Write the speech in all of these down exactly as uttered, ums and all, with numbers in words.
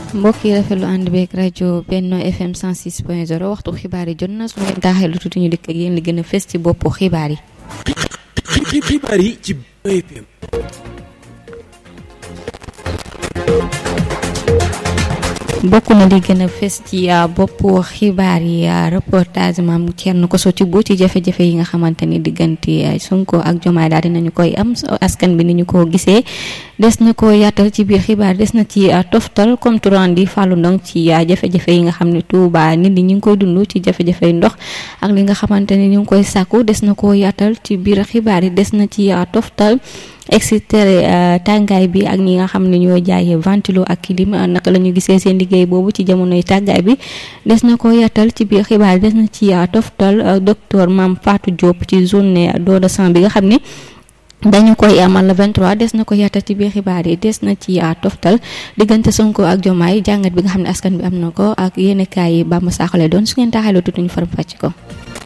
mbokk yi rafetlu ànd beeg rajo Benno F M cent six point zéro waxtu xibaar yi jot na su ngeen taaxee lu tuuti ñu dikk ak yéen li gën a fës ci boppu xibaar yi. xibaar yi ci Benno F M. bokk na li gën a fës ci boppu xibaar yi reportage maam Thierno Kosso Thioub ci jafe-jafe yi nga xamante ni diggante Sonko ak Diomaye daal dinañu koy am askan bi ni ñu ko gisee des na ko yaatal ci biir xibaar des na ci toftal compte rendu Fallou Ndong ci jafe-jafe yi nga xam ne Touba nit ñi ñu ngi koy dund ci jafe-jafe ndox ak li nga xamante ni ñu ngi koy sàkku des na ko yaatal ci biir xibaar yi des na ci toftal extérieur tàngaay bi ak ñi nga xam ne ñoo jaayee ventilo ak clim naka la ñu gisee seen liggéey boobu ci jamonoy tàngaay bi des na ko yaatal ci biir xibaar des na ci toftal docteur Mame Fatou Diop ci journée don de sang bi nga xam ne dañu koy amal le vingt-trois des na ko yaatal ci biir xibaar yi des na ci toftal diggante Sonko ak Diomaye jàngat bi nga xam ne askan bi am na ko ak yéenekaay yi Bamba Saxale doon su ngeen taxaloo tuuti ñu faram fàcc ko.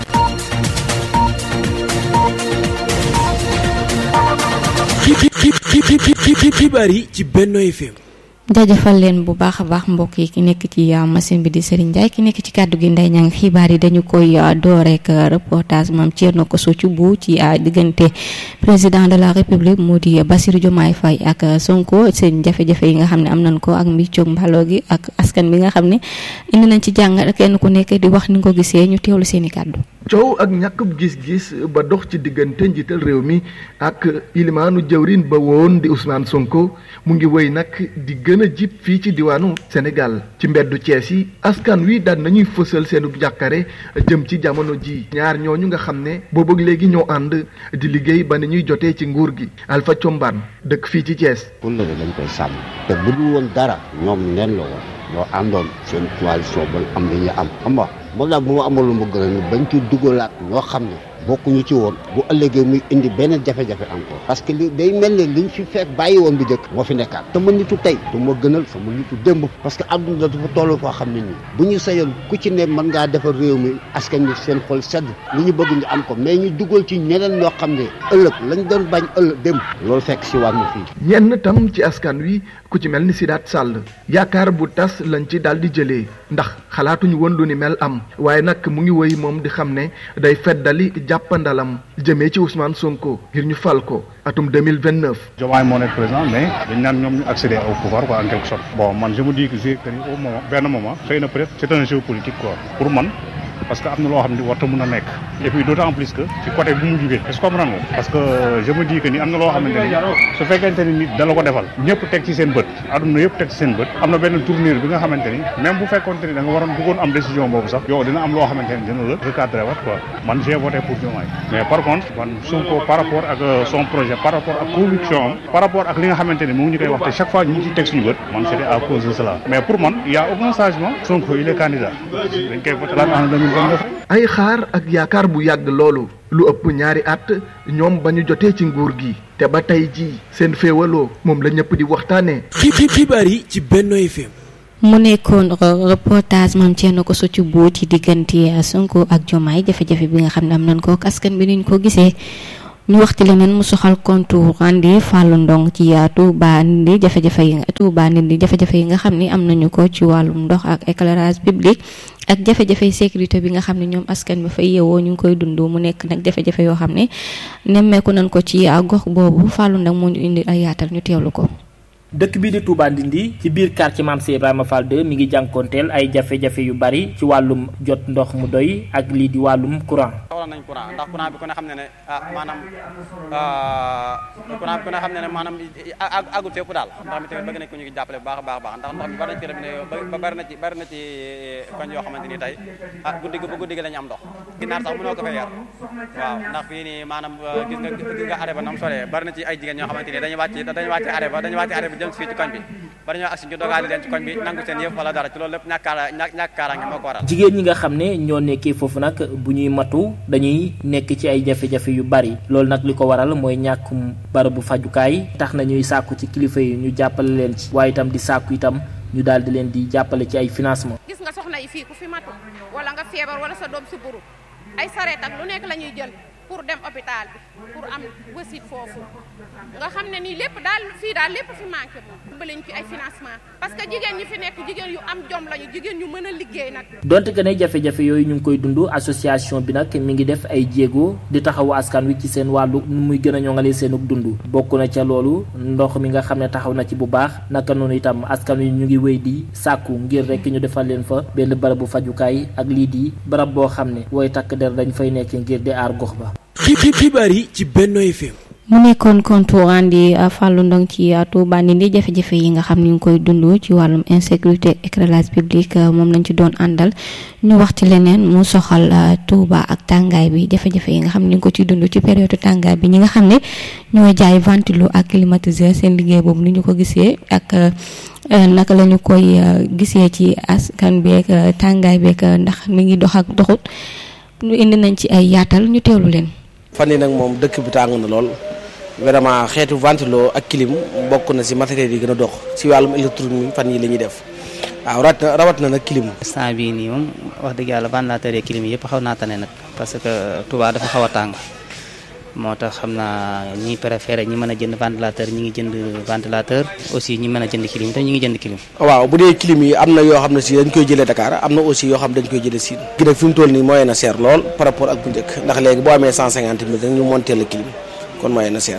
xibaar yi ci Benno F M. jaajëfal leen bu baax a baax mbokk yi ki nekk ci machine bi di Serigne Ndiaye ki nekk ci kàddu gi Ndeye Niang xibaar yi dañu koy door rek reportage maam Thierno Kosso Thioub ci diggante président de la république mu di Bassirou Diomaye Faye ak Sonko seen jafe-jafe yi nga xam ne am nañ ko ak mbiccoog mbaloo gi ak askan bi nga xam ne indi nañ ci jàngat kenn ku nekk di wax ni nga ko gisee ñu teewlu seen i kàddu. coow ak ñàkk gis-gis ba dox ci diggante njiital réew mi ak ilimaanu jëwrin ba woon di Ousmane Sonko mu ngi wéy nag di gën a jib fii ci diwaanu Sénégal ci mbeddu Thiès yi askan wi daan nañuy fësal seenu jàkkare jëm ci jamono ji ñaar ñooñu nga xam ne boobu léegi ñoo ànd di liggéey ba ni ñuy jotee ci nguur gi Alpha Thiombane dëkk fii ci Thiès. pour le dañ koy sàmm te bu dul woon dara ñoom neen la woon ñoo àndoon seen coalition ba am li ñu am xam nga moo daal bu ma amaloon ma gën a bañ ci dugalaat ñoo xam ne bokkuñu ci woon bu ëllëgee muy indi benn jafe-jafe encore parce que li day mel ne liñ fi fekk bàyyi woon bu njëkk moo fi nekkaat sama nitu tey du ma gënal sama nitu démb parce que àdduna dafa toll foo xam ne nii bu ñu sayoon ku ci ne mën ngaa defar réew mi askan wi seen xol sedd li ñu bëgg ñu am ko mais ñu dugal ci ñeneen ñoo xam ne ëllëg lañ doon bañ ëllëg démb loolu fekk si waat na fii. ñenn tam ci askan wi ku ci mel ni Sidaat Sall yaakaar bu tas lañ ci daal di jëlee ndax xalaatuñu woon lu ni mel am waaye nag mu ngi woy moom di xam ne day feddali jàppandalam jëmee ci Ousmane Sonko ngir ñu fal ko atum deux mille vingt-neuf. Diomaye moo nekk président mais dañ naan ñoom ñu accéder au pouvoir quoi en quelque sorte. bon man je me dis que j'ai que au moment benn moment xëy na peut-être c'est un jeu politique quoi pour man parce que am na loo xam ne warta mën a nekk et puis d'autant plus que ci côté bu mu jugee est-ce que comprendre nga parce que je me dis que ni am na loo xamante ni su fekkente ni nit dala ko defal ñëpp teg ci seen bët aduna yëpp teg ci seen bët am na benn tournure bi nga xamante ni même bu fekkonte ni da nga waroon bëggoon am décision boobu sax yow dina am loo xamante ni dina la recadrer wat quoi man j'ai voté pour Diomaye mais par contre man Sonko par rapport ak son projet par rapport ak conviction am par rapport ak li nga xamante ni mu ngi ñu koy wax te chaque fois ñu ngi ciy teg suñu bët man c'était à cause de cela mais pour man il y a aucun changement Sonko il est candidat dañ koy voté en deux mille vingt-neuf. ay xaar ak yaakaar bu yàgg loolu lu ëpp ñaari at ñoom ba ñu jotee ci nguur gi te ba tey jii seen féewaloo moom la ñëpp di waxtaanee. xibaar yi ci Benno F M. mu nekkoon reportage maam Thierno Kosso Thioub ci diggante Sonko ak Diomaye jafe-jafe bi nga xam ne am nañ ko askan bi niñ ko gisee. ñu waxti leneen mu soxal compte rendu Fallou Ndong ci Touba Ndindi jafe-jafe yi Touba Ndindi jafe-jafe yi nga xam ni am nañu ko ci wàllum ndox ak éclairage public ak jafe-jafe sécurité bi nga xam ne ñoom askan bi fa yeewoo ñu ngi koy dund mu nekk nag jafe-jafe yoo xam ne nemmeeku nañ ko ci gox boobu Fallou Ndong moo ñu indi ay yaatal ñu teewlu ko. dëkk bii di Touba Ndindi ci biir quartier Mame Cheikh Ibrahima Fall deux mi ngi jànkoonteel ay jafe-jafe yu bari ci wàllum jot ndox mu doy ak lii di wàllum courant. soxla nañ courant ndax courant bi ku ne xam ne ne ah maanaam courant bi ku ne xam ne ne maanaam àggul fépp daal ndox mi tamit bëgg nañ ko ñu ngi jàppale bu baax a baax baax ndax ndox mi bari na ci robinet ba bari na ci bari na ci koñ yoo xamante ni tey ah guddi gi ba guddi gi la ñu am ndox ginaar sax mënoo ko fay yar waaw ndax fii nii maanaam gis nga gis nga arrêt ba nam soree bari na ci ay jigéen ñoo xamante ni dañuy wàcc dañuy wàcc arrêt ba dañuy wàcc arrêt ba jëm fii ci koñ bi ba dañoo agsi ñu dogaale leen ci koñ bi nangu seen yëf wala dara ci loolu lépp ñàkk ñàkk kaaraange moo ko waral. jigéen ñi nga xam ne ñoo nekkee foofu nag bu ñuy matu dañuy nekk ci ay jafe-jafe yu bari loolu nag li ko waral mooy ñàkkum barabu fajukaay tax na ñuy sàkku ci kilifa yi ñu jàppale leen ci waaye itam di sàkku itam ñu daal di leen di jàppale ci ay financement. gis nga soxna yi fii ku fi matu wala nga feebar wala sa doom si buru ay sareet ak lu nekk la ñuy jël pour dem hôpital bi pour am wasit foofu nga xam ne nii lépp daal fii daal lépp fi manqué moom ba lañ ci ay financement parce que jigéen ñi fi nekk jigéen yu am jom lañu jigéen ñu mën a liggéey nag. donte que ne jafe-jafe yooyu ñu ngi koy dund association bi nag mi ngi def ay jéego di taxawu askan wi ci seen wàllu nu muy gën a ñoŋalee seenug dund bokk na ca loolu ndox mi nga xam ne taxaw na ci bu baax naka noonu itam askan wi ñu ngi wéy di sàkku ngir rek ñu defal leen fa benn barabu fajukaay ak lii di barab boo xam ne wooy takk der dañ fay nekk ngir di aar gox ba. xibaar yi ci Benno F M. mu nekkoon kontu andi Fallou Ndong ci Touba Ndindi jafe-jafe yi nga xam ni ñu koy dund ci wàllum insécurité éclairage public moom lañ ci doon àndal ñu wax ci leneen mu soxal Touba ak tàngaay bi jafe-jafe yi nga xam ni ñu ko ci dund ci période tàngaay bi ñi nga xam ne ñooy jaay ventilo ak climatiseur seen liggéey boobu ni ñu ko gisee ak naka la ñu koy gisee ci askan beeg tàngaay beeg ndax mi ngi dox ak doxut ñu indi nañ ci ay yaatal ñu teewlu leen. fan yi nag moom dëkk bi tàng na lool vraiment xeetu ventilo ak clim bokk na ci matériel yi gën a dox ci wàllum électronique fan yi la ñuy def waaw rawat na rawat na nag clim. instant bii nii moom wax dëgg yàlla ventilateur yi clim yëpp xaw naa tane nag parce que Touba dafa xaw a tàng moo tax xam naa ñi préféré ñi mën a jënd ventilateur ñi ngi jënd ventilateur aussi ñi mën a jënd clim te ñi ngi jënd clim. waaw bu dee clim yi am na yoo xam ne si dañ koy jëlee Dakar am na aussi yoo xam ne dañ koy jëlee Sine. gi nag fi mu toll nii moyen na seer lool par rapport ak bu njëkk ndax léegi boo amee cent cinquante mille rek ñu monté la clim kon moyen na seer.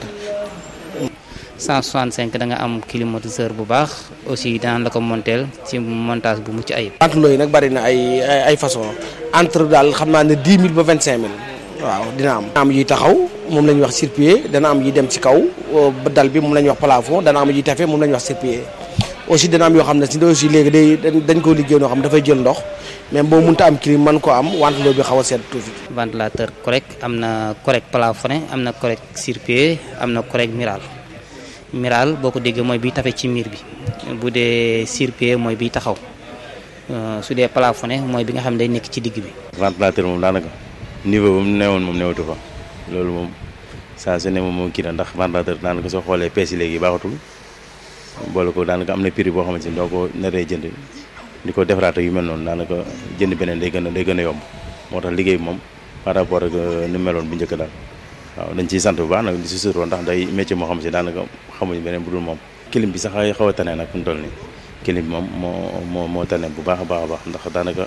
cent soixante-cinq da nga am climatiseur bu baax aussi daan la ko monteel ci montage bu mucc ayib. ventilo yi nag bari na ay ay façon entre daal xam naa ne dix mille ba vingt cinq mille waaw dina am. dana am yuy taxaw moom la ñuy wax sur-pied dana am yi dem ci kaw ba dal bi moom la ñuy wax plafond dana am yi tafe moom la ñuy wax sur-pied aussi dana am yoo xam ne si aussi léegi day dañ ko liggéey noo xam dafay jël ndox même boo mënta am clim mën ko am ventilo bi xaw a sedd tuuti. ventilateur correct am na correct plafonné am na correct sur-pied am na correct miral miral boo ko déggee mooy biy tafe ci miir bi bu dee sur-pied mooy biy taxaw su dee plafonné mooy bi nga xam ne day nekk ci digg bi. ventilateur moom daanaka niveau ba mu newoon moom newatu fa loolu moom saa su ne moom moo kii na ndax ventilateur daanaka soo xoolee pees yi léegi baaxatul boole ko daanaka am na prix boo xamante ni doo ko naree jënd di ko defaraat yu mel noonu daanaka jënd beneen day gën a day gën a yomb moo tax liggéey bi moom par rapport ak ni meloon bu njëkk daal waaw dañ ciy sant bu baax nag di si suroo ndax day métier moo xam si daanaka xamuñu beneen bu dul moom. clim bi sax ay xaw a tane nag fu mu toll nii clim bi moom moo moo moo tane bu baax a baax a baax ndax daanaka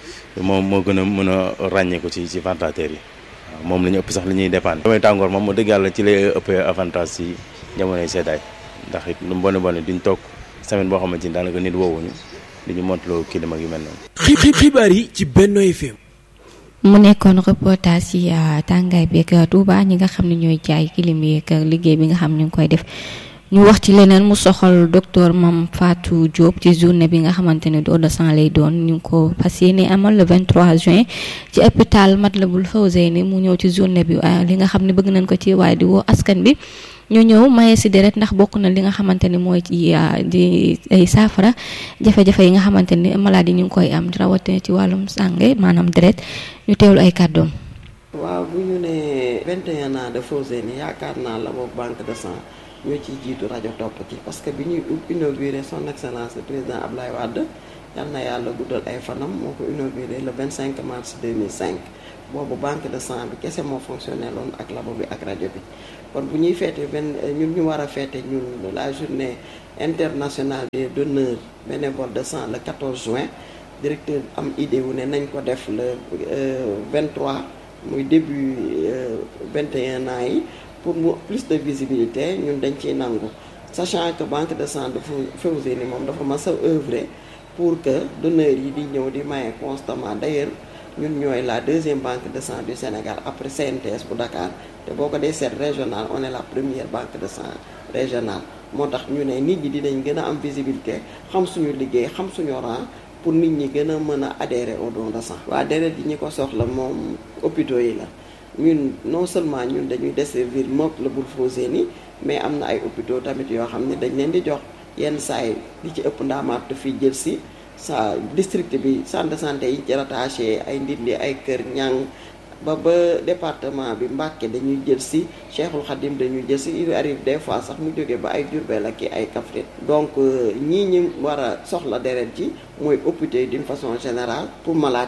moo moo gën a mën a ràññee ko ci ci ventilateur yi. moom la ñu ëpp sax li ñuy dépendre. damay tàngoor moom moo dëgg yàlla ci lay ëppee avantage ci jamonoy seddaay ndax it lu mu bon bon duñ toog semaine boo xamante ni daanaka nit woowuñu dañu montloo climat yu mel noonu. xibaar yi ci Benno F M. mu nekkoon reportage ci tàngaay bi ak Touba ñi nga xam ne ñooy jaay clim yi ak liggéey bi nga xam ne ñu ngi koy def. ñu wax ci leneen mu soxal docteur Mame Fatou Diop ci journée bi nga xamante ne don de sang lay doon ñu ngi ko fas yéene amal le vingt-trois juin ci hôpital Matlaboul Fawzeyni mu ñëw ci journée bi li nga xam ne bëgg nañ ko ci waaye di woo askan bi ñu ñëw maye si deret ndax bokk na li nga xamante ne mooy ci di ay saafara jafe-jafe yi nga xamante ne maladie ñu ngi koy am rawatina ci wàllum sànge maanaam deret ñu teewlu ay kàddoom. waaw bu ñu nee vingt et un ans de Fawzeyni yaakaar naa la boobu banque de sang ñoo ciy jiitu rajo topp ci parce que bi ñuy inauguré son excellence le président Ablaye Wade yal na yàlla guddal ay fanam moo ko inauguré le vingt-cinq mars deux mille cinq boobu banque de sang bi kese moo fonctionné loon ak labo bi ak rajo bi kon bu ñuy feete benn ñun ñu war a feete ñun la journée internationale des donneurs bénévoles de sang le quatorze juin directeur am idée wu ne nañ ko def le vingt-trois muy début vingt et un ans yi pour mu plus de visibilité ñun dañ ciy nangu sachant que banque de sang de Fawzeyni moom dafa mas a œuvrer pour que donneurs yi di ñëw di maye constamment d'ailleurs ñun ñooy la deuxième banque de sang du Sénégal après C N T S bu Dakar te boo ko dee seet régional on est la première banque de sang régionale moo tax ñu ne nit ñi dinañ gën a am visibilité xam suñu liggéey xam suñu rang pour nit ñi gën a mën a adhérer au don de sang. waa deret yi ñi ko soxla moom hôpitaux yi la ñun non seulement ñun dañuy desservir Matlaboul Fawzeyni mais am na ay hôpitaux tamit yoo xam ne dañ leen di jox yenn saa yi li ci ëpp ndaamaat fii jël si sa district bi centre de santé yi ci rattaché ay Ndindi ay Kër Ñang ba ba département bi Mbacké dañuy jël si Cheikhul Khadim dañuy jël si il arrive des fois sax mu jógee ba ay Diourbel ak ay Kaffrine donc ñii ñi war a soxla deret ji mooy hôpitaux yi d'une façon générale pour malade yi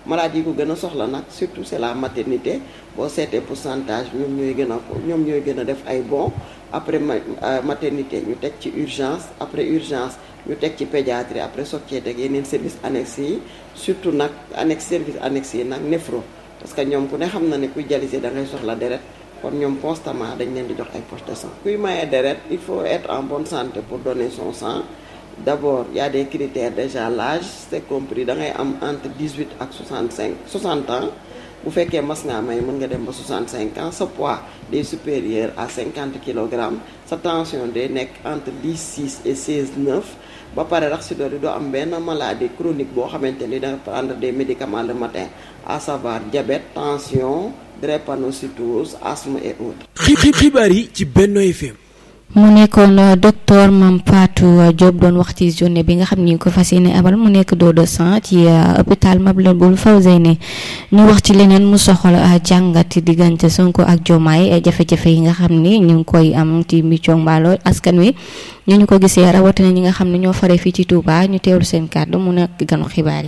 maladie yi ko gën a soxla nag surtout c'est la maternité boo seetee pourcentage ñoom ñooy gën a ñoom ñooy gën a def ay bons après maternité ñu teg ci urgence après urgence ñu teg ci pédiatrie après soog cee teg yeneen service annexe yi surtout nag annexe service annexe yi nag néphro parce que ñoom ku ne xam na ne kuy dialyser da ngay soxla deret kon ñoom constamment dañ leen di jox ay poche de sang. kuy maye deret il faut être en bonne santé pour donner son sang d'abord il y a des critères déjà l'âge c'est compris da ngay am entre dix-huit ak soixante-cinq soixante ans bu fekkee mas ngaa may mën nga dem ba soixante-cinq ans sa poids day supérieur à cinquante kilogrammes sa tension day nekk entre dix six et seize neuf ba pare rax si doon doo am benn maladie chronique boo xamante ni da nga prendre des médicaments le matin à savoir diabète tension drépanocytose asthme et autres. xibaar yi ci Benno F M. mu nekkoon docteur Mame Fatou Diop doon wax ci journée bi nga xam ni ñu ko fas yéene abal mu nekk don de sang ci hôpital Matlaboul Fawzeyni ñu wax ci leneen mu soxal jàngat diggante Sonko ak Diomaye jafe-jafe yi nga xam ni ñu ngi koy am ci mbiccoog mbaalo askan wi ñu ñu ko gisee rawatina ñi nga xam ne ñoo fare fii ci Touba ñu teewlu seen kàddu mu nekk ganu xibaar yi.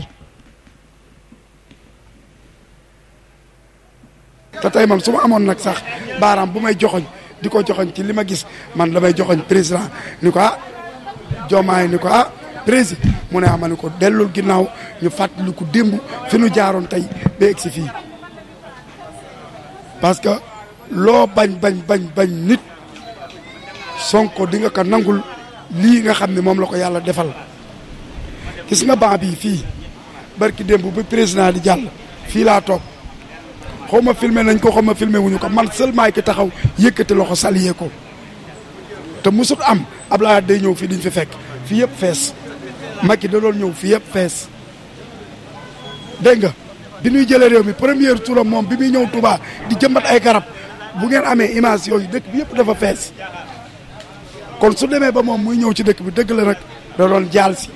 te tey man su ma amoon nag sax baaraam bu may joxoñ di ko joxoñ ci li ma gis man damay joxoñ président ni ko ah Diomaye ni ko ah président mu ne ama ni ko dellul ginnaaw ñu fàttali ko démb fi nu jaaroon tey ba egg si fii parce que loo bañ bañ bañ bañ nit Sonko di nga ko nangul lii nga xam ne moom la ko yàlla defal gis nga ban bii fii barki démb bi président di jàll fii laa toog xaw ma filmé nañ ko xaw ma filmé wuñu ko man seulement ki taxaw yëkkati loxo salué ko te musut am Abdoulaye day ñëw fii diñ fi fekk fii yëpp fees Macky da doon ñëw fii yëpp fees dégg nga bi ñuy jëlee réew mi premier tour moom bi muy ñëw Touba di jëmbat ay garab bu ngeen amee image yooyu dëkk bi yëpp dafa fees kon su demee ba moom muy ñëw ci dëkk bi dëgg la nag da doon jaal si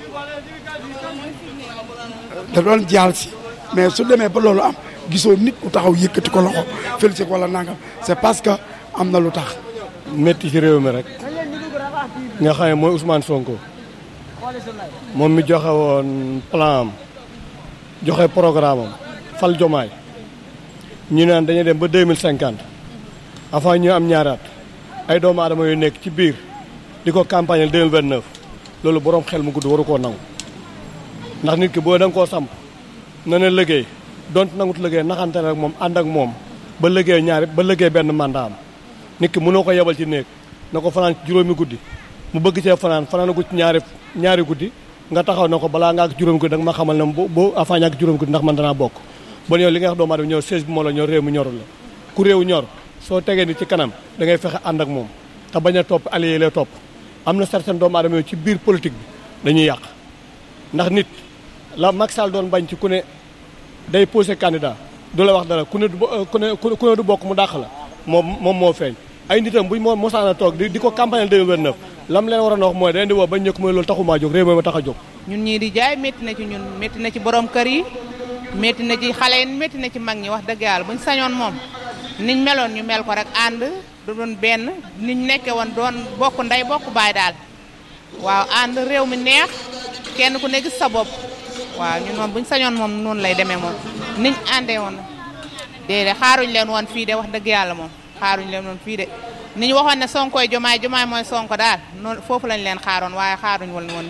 da doon jaal si mais su demee ba loolu am gisoo nit ku taxaw yëkkati ko loxo félicité wala nangam c'est parce que am na lu tax. métti ci réew mi rek nga xam ne mooy Ousmane Sonko moom mi joxe woon plan am joxe programme am fal Diomaye ñu naan dañuy dem ba deux mille cinquante avant ñu am ñaari at ay doomu aadama yu nekk ci biir di ko campagne deux mille vingt neuf loolu borom xel mu gudd waru koo nangu ndax nit ki boo da nga koo samp na ne liggéey. donte nangut liggéey naxante rek moom ànd ak moom ba liggéey ñaari ba liggéey benn mandat am nit ki mënoo ko yebal ci néeg na ko fanaan ci juróomi guddi mu bëgg cee fanaan fanaan ko ci ñaari ñaari guddi nga taxaw na ko balaa nga ak juróomi guddi danga ma xamal ne bo boo avant ñaak juróomi guddi ndax man danaa bokk bon yow li nga wax doomu aadama ñëw siège bi moo la ñor réew mi ñorul la ku réew ñor soo tegee ni ci kanam da ngay fexe ànd ak moom te bañ a topp allié lay topp am na certaine doomu aadama yow ci biir politique bi dañuy yàq ndax nit la Macky Sall doon bañ ci ku ne day posé candidat du la wax dara ku ne du ku ne ku ne du bokk mu dàq la moom moom moo feeñ ay nitam buñ moo mosaana toog di di ko campagne deux mille vingt-neuf lam leen waroon a wax mooy dañ di woo bañ ñëkk mooy loolu taxumaa jóg réew mi ma tax a jóg ñun ñii di jaay métti na ci ñun métti na ci borom kër yi métti na ci xale yi métti na ci mag ñi wax dëgg yàlla buñ sañoon moom niñ meloon ñu mel ko rek ànd du doon benn niñ nekke woon doon bokk ndey bokk baay daal waaw ànd réew mi neex kenn ku ne gis sa bopp waaw ñun moom buñ sañoon moom noonu lay demee moom niñ àndee woon déedéet xaaruñ leen woon fii de wax dëgg yàlla moom xaaruñ leen woon fii de ni ñu waxoon ne Sonkoy Diomaye Diomaye mooy Sonko daal noonu foofu lañ leen xaaroon waaye xaaruñ woon woon